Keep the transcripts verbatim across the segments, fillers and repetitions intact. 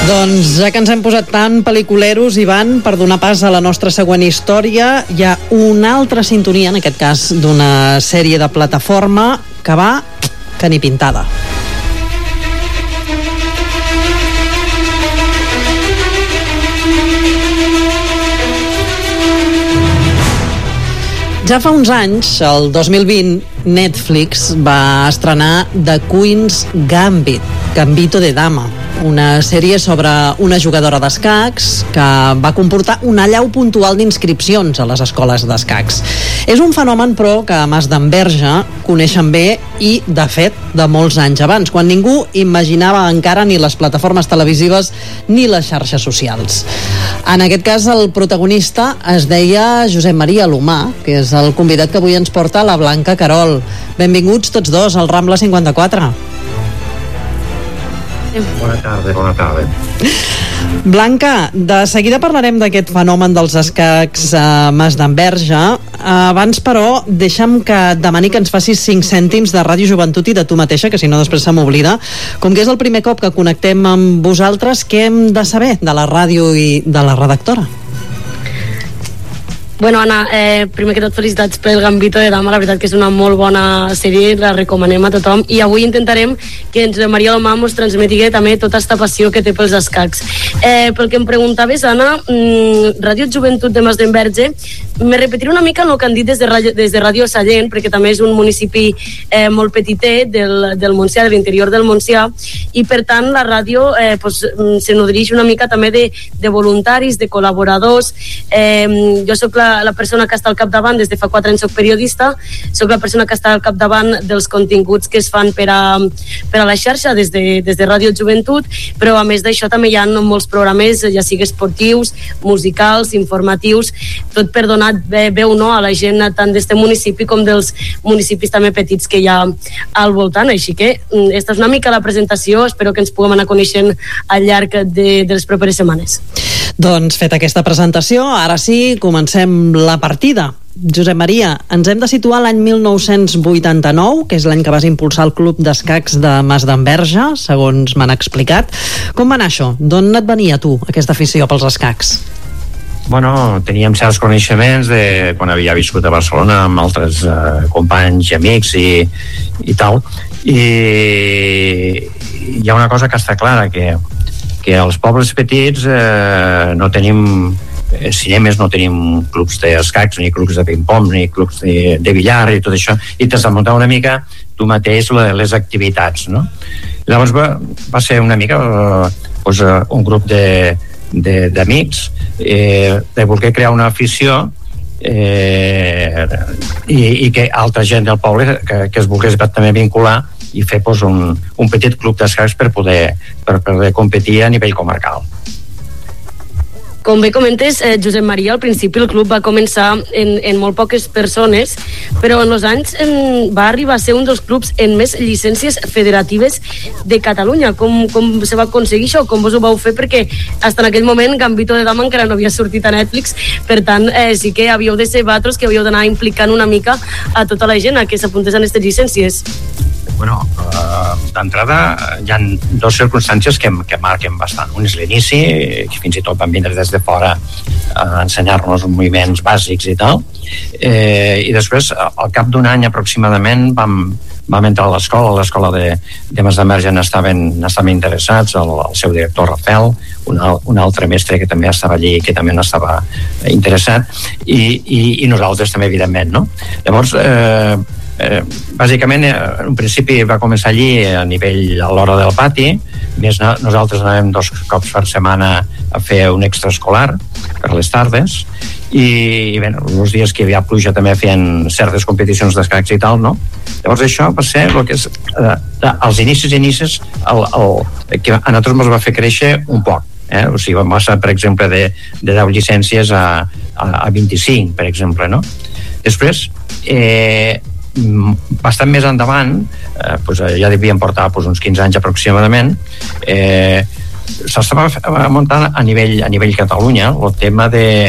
Doncs ja que ens hem posat tan pel·liculeros, Ivan, per donar pas a la nostra següent història, hi ha una altra sintonia, en aquest cas d'una sèrie de plataforma, que va que ni pintada. Ja fa uns anys, el dos mil vint, Netflix va estrenar The Queen's Gambit, Gambito de Dama, una sèrie sobre una jugadora d'escacs que va comportar un allau puntual d'inscripcions a les escoles d'escacs. És un fenomen, però, que a Mas d'Enverge coneixen bé i, de fet, de molts anys abans, quan ningú imaginava encara ni les plataformes televisives ni les xarxes socials. En aquest cas, el protagonista es deia Josep Maria Alomar, que és el convidat que avui ens porta la Blanca Querol. Benvinguts tots dos al Rambla cinquanta-quatre. Bona tarda, bona tarda. Blanca, de seguida parlarem d'aquest fenomen dels escacs a Mas d'Enverge. Abans, però, deixa'm que et demani que ens facis cinc cèntims de Ràdio Joventut i de tu mateixa, que si no després se m'oblida. Com que és el primer cop que connectem amb vosaltres, què hem de saber de la ràdio i de la redactora? Bueno, Anna, eh, primer que tot felicitats pel Gambito de Dama, la veritat que és una molt bona sèrie, la recomanem a tothom, i avui intentarem que ens Maria Alomar ens transmeti també tota aquesta passió que té pels escacs. Eh, pel que em preguntaves, Anna, mmm, Ràdio Joventut de Mas d'Enverge, me repetiré una mica el que han dit des de Ràdio, des de Ràdio Sallent, perquè també és un municipi eh, molt petitet del, del Montsià, de l'interior del Montsià, i per tant la ràdio eh, pues, se nodreix una mica també de, de voluntaris, de col·laboradors. Eh, jo soc la la persona que està al capdavant, des de fa quatre anys soc periodista, soc la persona que està al capdavant dels continguts que es fan per a, per a la xarxa des de, des de Ràdio Joventut, però a més d'això també hi ha molts programes, ja sigui esportius, musicals, informatius, tot per donar veu no, a la gent tant d'este municipi com dels municipis també petits que hi ha al voltant, així que esta és una mica la presentació, espero que ens puguem anar coneixent al llarg de, de les properes setmanes. Doncs feta aquesta presentació, ara sí, comencem la partida. Josep Maria, ens hem de situar l'any mil nou-cents vuitanta-nou, que és l'any que vas impulsar el Club d'Escacs de Mas d'Enverge, segons m'han explicat. Com va anar això? D'on et venia, tu, aquesta afició pels escacs? Bueno, teníem certs coneixements de quan havia viscut a Barcelona amb altres eh, companys i amics i, i tal, i hi ha una cosa que està clara, que que als pobles petits eh, no tenim eh, cinemes, no tenim clubs d'escacs, ni clubs de ping-pong, ni clubs de, de billar i tot això, i t'has de muntar una mica tu mateix les activitats, no? Llavors va, va ser una mica eh, pues, eh, un grup de, de, d'amics eh, de voler crear una afició eh, i, i que altra gent del poble que, que es volgués també vincular i fer pues, un, un petit club d'escacs per poder, per poder competir a nivell comarcal. Com bé comentes, eh, Josep Maria, al principi el club va començar en, en molt poques persones, però en els anys en, va arribar a ser un dels clubs en més llicències federatives de Catalunya. Com, com se va aconseguir això? Com vos ho vau fer? Perquè fins en aquell moment Gambito de Dama encara no havia sortit a Netflix, per tant eh, sí que havíeu de ser vosaltres que havíeu d'anar implicant una mica a tota la gent a que s'apuntés a aquestes llicències. Bueno, uh, d'entrada hi ha dues circumstàncies que, que marquen bastant. Un és l'inici, que fins i tot van vindre des de fora a ensenyar-nos moviments bàsics i tal, eh, i després al cap d'un any aproximadament vam, vam entrar a l'escola, a l'escola de, de Mas d'Enverge n'estaven, n'estaven interessats, el, el seu director Rafael, un, un altre mestre que també estava allí, que també n'estava interessat, i, i, i nosaltres també, evidentment, no? Llavors, eh, Eh, bàsicament, eh, en principi va començar allí a nivell a l'hora del pati, més no, nosaltres anàvem dos cops per setmana a fer un extraescolar per les tardes i, i bé, els dies que hi havia pluja també feien certes competicions d'escacs i tal, no? Llavors això va ser el que és eh, als inicis inicis el, el, que a nosaltres ens va fer créixer un poc. Eh? O sigui, vam passar, per exemple, de, de deu llicències a, a, a vint-i-cinc, per exemple, no? Després, eh, bastant més endavant, eh, pues, ja devíem portar pues, uns quinze anys aproximadament, eh, s'estava muntant a nivell, a nivell Catalunya el tema de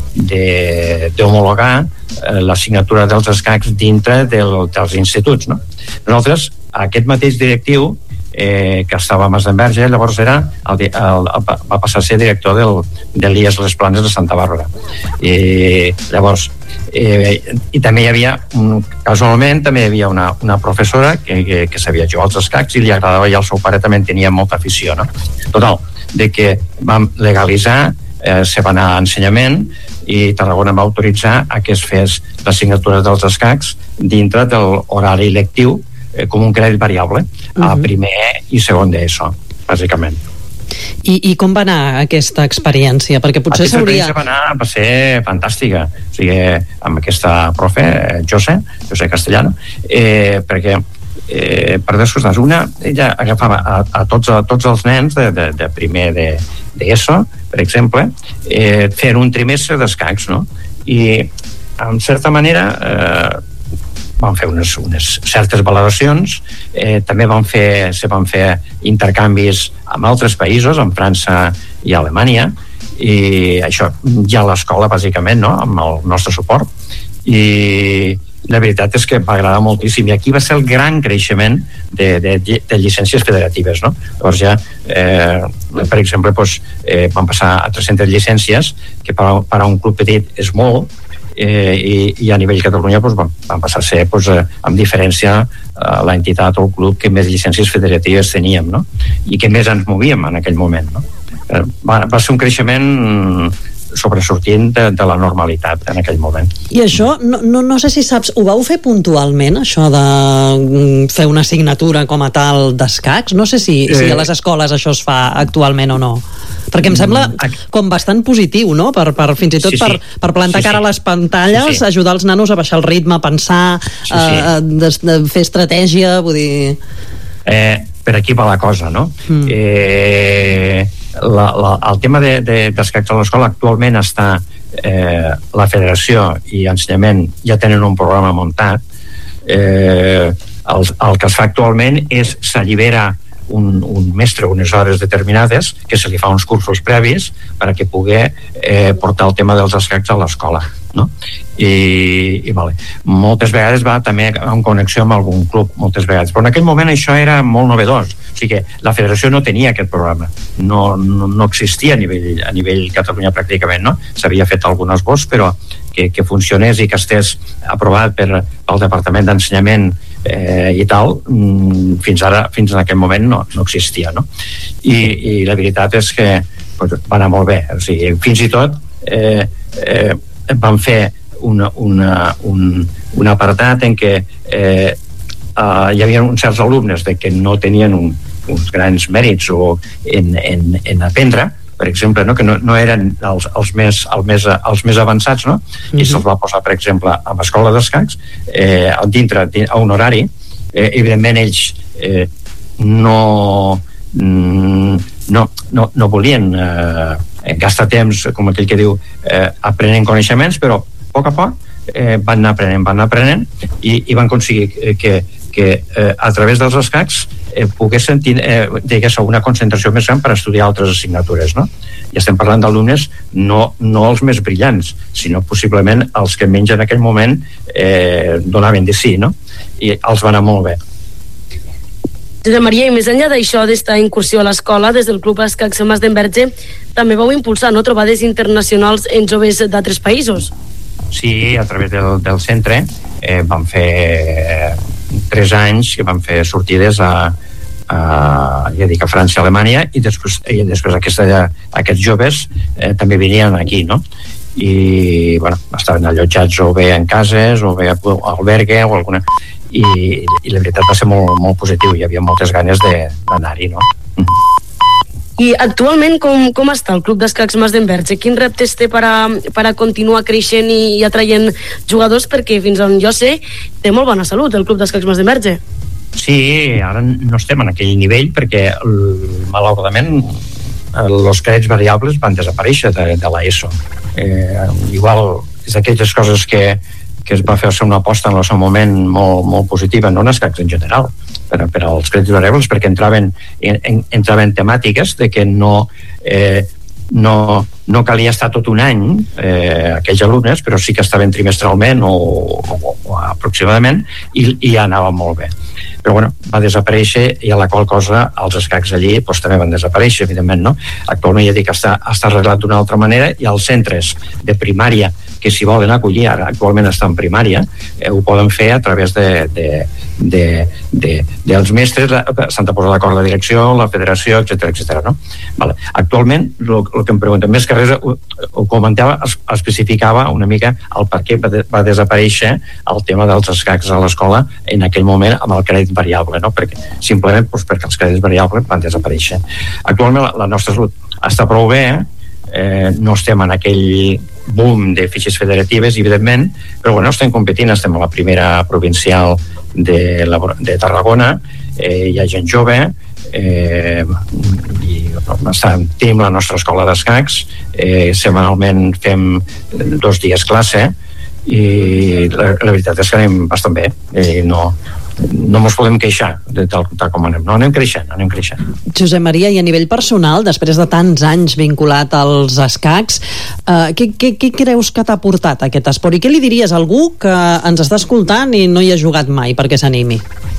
d'homologar eh, l'assignatura dels escacs dintre del, dels instituts, no? Nosaltres, aquest mateix directiu eh, que estava a Masdenverge, llavors era el, el, el, va passar a ser director del, de l'I E S Les Planes de Santa Bàrbara. I llavors eh, i també hi havia un, casualment també hi havia una, una professora que, que, que sabia jugar als escacs i li agradava, i el seu pare també tenia molta afició, no? Total, de que vam legalitzar, eh, se va anar a ensenyament i Tarragona va autoritzar a que es fes l'assignatura dels escacs dintre del horari lectiu eh, com un crèdit variable uh-huh. a primer i segon d'ESO, bàsicament. I, I com va anar aquesta experiència? Perquè potser s'hauria... Aquesta experiència va anar, va ser fantàstica. O sigui, amb aquesta profe, José, José Castellano, eh, perquè eh, per dues coses. Una, ella agafava a, a, tots, a tots els nens de, de, de primer de, d'ESO, per exemple, eh, fent un trimestre d'escacs, no? I, en certa manera, eh, van fer unes, unes certes valoracions, eh, també van fer, se van fer intercanvis amb altres països, amb França i Alemanya, i això ja a l'escola, bàsicament, no? Amb el nostre suport. I la veritat és que va agradar moltíssim, i aquí va ser el gran creixement de, de, de llicències federatives, no? Llavors ja, eh, per exemple, doncs, eh, van passar a tres-centes llicències, que per a, per a un club petit és molt, eh, i, i a nivell Catalunya doncs, van, van passar a ser, doncs, eh, amb diferència, eh, l'entitat o el club que més llicències federatives teníem, no? I que més ens movíem en aquell moment, no? Eh, va, va ser un creixement sobresortint de, de la normalitat en aquell moment. I això, no, no, no sé si saps, ho vau fer puntualment, això de fer una assignatura com a tal d'escacs? No sé si, eh, si a les escoles això es fa actualment o no. Perquè em sembla com bastant positiu, no? Per, per, fins i tot sí, sí. Per, per plantar sí, sí. cara a les pantalles, sí, sí. ajudar els nanos a baixar el ritme, a pensar, sí, sí. A, de, de fer estratègia, vull dir... Eh, per aquí va la cosa, no? Mm. Eh... La, la, el tema de, de, d'escacs a l'escola actualment està eh, la federació i ensenyament ja tenen un programa muntat. eh, el, el que es fa actualment és s'allibera un, un mestre unes hores determinades que se li fa uns cursos previs perquè pugui eh, portar el tema dels escacs a l'escola, no? I, i vale. Moltes vegades va també en connexió amb algun club, moltes vegades, però en aquell moment això era molt novedós, o sigui que la federació no tenia aquest programa, no, no, no existia a nivell, a nivell Catalunya pràcticament, no? S'havia fet algun esbós, però que, que funcionés i que estés aprovat per, pel Departament d'Ensenyament eh, i tal, fins ara, fins en aquest moment no, no existia, no? I, i la veritat és que pues, va anar molt bé, o sigui, fins i tot eh, eh, van fer una, una, un, un apartat en què eh, uh, hi havia uns certs alumnes de que no tenien un, uns grans mèrits o en, en, en aprendre, per exemple, no? Que no, no eren els, els, més, el més, els més avançats, no? Mm-hmm. I se'ls va posar, per exemple, a l'escola d'escacs, eh, dintre, a un horari, eh, evidentment ells eh, no, no, no, no volien eh, gastar temps, com aquell que diu, eh, aprenent coneixements, però a poc a poc eh, van anar aprenent, van anar aprenent i, i van aconseguir que, que eh, a través dels escacs eh, poguessin eh, digués, una concentració més gran per estudiar altres assignatures, no? I estem parlant d'alumnes no, no els més brillants, sinó possiblement els que menys en aquell moment eh, donaven de sí, no? I els va anar molt bé. Josep Maria, i més enllà d'això, d'esta incursió a l'escola, des del Club Escacs Masdenverge, també vau impulsar, no?, trobades internacionals en joves d'altres països. Sí, a través del, del centre eh, vam fer eh, tres anys que vam fer sortides a, a, ja dic, a França i Alemanya, i després, i després aquesta, aquests joves eh, també venien aquí, no? I bueno, estaven allotjats o bé en cases o bé a albergue o alguna... I, i la veritat va ser molt, molt positiu, hi havia moltes ganes de, d'anar-hi, no? I actualment com, com està el Club d'Escacs Masdenverge? Quins reptes té per a, per a continuar creixent i, i atraient jugadors? Perquè fins on jo sé té molt bona salut el Club d'Escacs Masdenverge. Sí, ara no estem en aquell nivell perquè malauradament els crèdits variables van desaparèixer de, de l'ESO. Eh, igual és d'aquelles coses que que es va fer-se una aposta en el seu moment molt, molt positiva, no en escacs en general, per, per als crèdits variables, perquè entraven, en, entraven temàtiques de que no, eh, no, no calia estar tot un any eh, aquells alumnes, però sí que estaven trimestralment o, o, o aproximadament i, i ja anava molt bé. Però bueno, va desaparèixer i a la qual cosa els escacs allí doncs, també van desaparèixer, evidentment, no? Actualment ja dic que està, està arreglat d'una altra manera i els centres de primària que s'hi volen acollir, ara actualment està en primària, eh, ho poden fer a través de, de, de, de, dels mestres, s'han de posar d'acord la direcció, la federació, etcètera, etcètera, no? Vale. Actualment, el que em preguntem més que res, ho, ho comentava, es, especificava una mica el per què va, de, va desaparèixer el tema dels escacs a l'escola en aquell moment amb el crèdit variable, no? Perquè, simplement doncs, perquè els crèdits variables van desaparèixer. Actualment la, la nostra salut està prou bé, eh, no estem en aquell boom de fitxes federatives, evidentment, però bueno, estem competint, estem a la primera provincial de, la, de Tarragona, eh, hi ha gent jove, eh, i estem, tenim la nostra escola d'escacs, eh, setmanalment fem dos dies classe, i la, la veritat és que anem bastant bé, eh, no, no ens podem queixar de tal, tal com anem, no, anem creixent, anem creixent. Josep Maria, i a nivell personal, després de tants anys vinculat als escacs, eh, què, què, què creus que t'ha portat aquest esport? I què li diries a algú que ens està escoltant i no hi ha jugat mai perquè s'animi?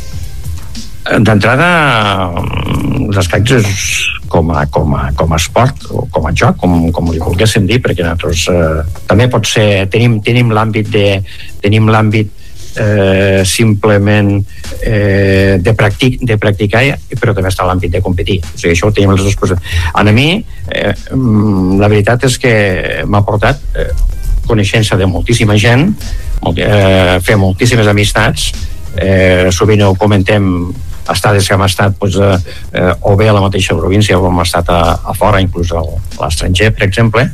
D'entrada, els escacs és com a, com a, com a esport o com a joc, com, com li volguéssim dir, perquè nosaltres eh, també pot ser, tenim, tenim l'àmbit de tenim l'àmbit Eh, simplement eh, de, practic, de practicar, però també està l'àmbit de competir, o sigui, això ho tenim les dues coses. A mi eh, la veritat és que m'ha portat eh, coneixença de moltíssima gent, molt, eh, fer moltíssimes amistats, eh, sovint ho comentem, estades que hem estat doncs, eh, o bé a la mateixa província o hem estat a, a fora, inclús a l'estranger, per exemple,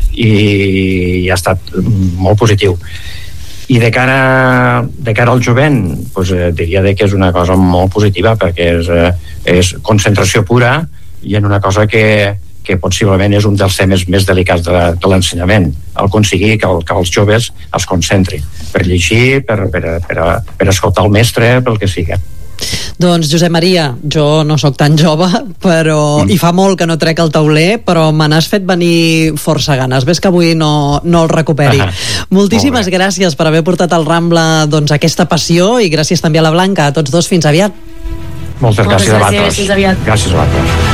i, i ha estat molt positiu. I de cara, de cara al jovent, doncs, eh, diria que és una cosa molt positiva, perquè és, eh, és concentració pura i en una cosa que, que possiblement és un dels temes més delicats de, de l'ensenyament, el aconseguir que, el, que els joves es concentrin per llegir, per, per, per, per escoltar el mestre, pel que sigui. Doncs Josep Maria, jo no sóc tan jove, però mm. i fa molt que no trec el tauler, però me n'has fet venir força ganes. Ves que avui no, no el recuperi. Ah, Moltíssimes gràcies per haver portat al Rambla doncs, aquesta passió, i gràcies també a la Blanca. A tots dos, fins aviat. Moltes, Moltes gràcies, gràcies a vosaltres. Fins aviat. Gràcies a vosaltres.